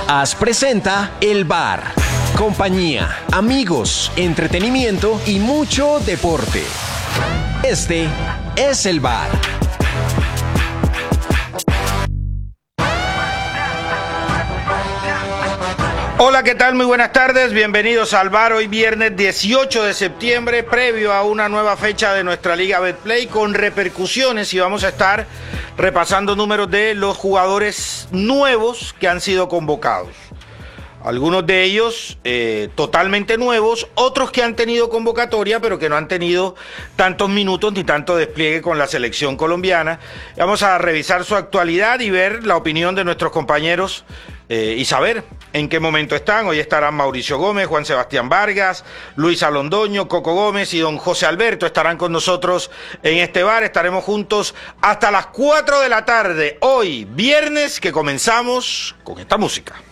As presenta El Bar. Compañía, amigos, entretenimiento y mucho deporte. Este es El Bar. Hola, ¿qué tal? Muy buenas tardes, bienvenidos al Bar. Hoy viernes 18 de septiembre, previo a una nueva fecha de nuestra Liga Betplay con repercusiones, y vamos a estar repasando números de los jugadores nuevos que han sido convocados. Algunos de ellos totalmente nuevos, otros que han tenido convocatoria pero que no han tenido tantos minutos ni tanto despliegue con la selección colombiana. Vamos a revisar su actualidad y ver la opinión de nuestros compañeros y saber en qué momento están. Hoy estarán Mauricio Gómez, Juan Sebastián Vargas, Luisa Londoño, Coco Gómez y don José Alberto estarán con nosotros en este bar. Estaremos juntos hasta las 4 de la tarde, hoy viernes, que comenzamos con esta música.